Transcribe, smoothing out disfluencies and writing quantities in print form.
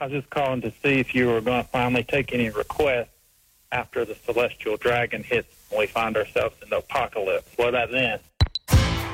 I was just calling to see if you were going to finally take any requests after the celestial dragon hits and we find ourselves in the apocalypse. What about then?